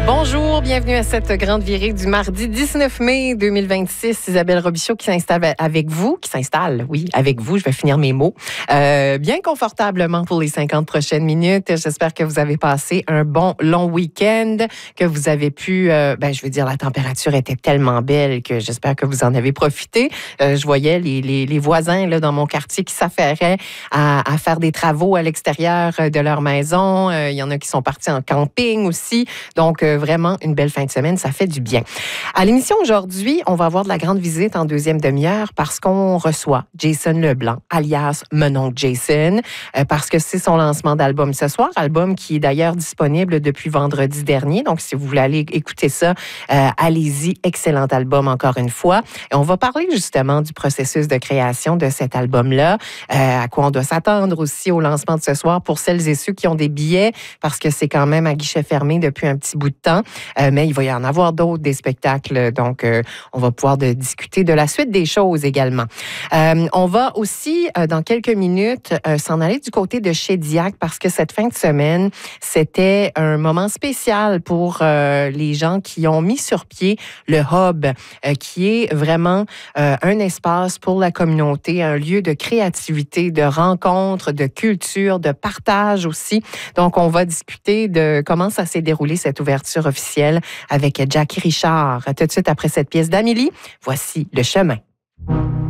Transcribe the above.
Bonjour, bienvenue à cette grande virée du mardi 19 mai 2026. Isabelle Robichaud qui s'installe avec vous, avec vous, je vais finir mes mots, bien confortablement pour les 50 prochaines minutes. J'espère que vous avez passé un bon long week-end, que vous avez pu, la température était tellement belle que j'espère que vous en avez profité. Je voyais les voisins là, dans mon quartier qui s'affairaient à faire des travaux à l'extérieur de leur maison. Il y en a qui sont partis en camping aussi. Donc, vraiment une belle fin de semaine, ça fait du bien. À l'émission aujourd'hui, on va avoir de la grande visite en deuxième demi-heure parce qu'on reçoit Jason Leblanc, alias Mon oncle Jason, parce que c'est son lancement d'album ce soir, album qui est d'ailleurs disponible depuis vendredi dernier. Donc, si vous voulez aller écouter ça, allez-y. Excellent album encore une fois. Et on va parler justement du processus de création de cet album-là, à quoi on doit s'attendre aussi au lancement de ce soir pour celles et ceux qui ont des billets, parce que c'est quand même à guichet fermé depuis un petit bout de temps. Mais il va y en avoir d'autres, des spectacles. Donc, on va pouvoir discuter de la suite des choses également. On va aussi, dans quelques minutes, s'en aller du côté de Shediac parce que cette fin de semaine, c'était un moment spécial pour les gens qui ont mis sur pied le Hub, qui est vraiment un espace pour la communauté, un lieu de créativité, de rencontre, de culture, de partage aussi. Donc, on va discuter de comment ça s'est déroulé, cette ouverture officielle avec Jackie Richard. Tout de suite après cette pièce d'Amélie, voici Le Chemin.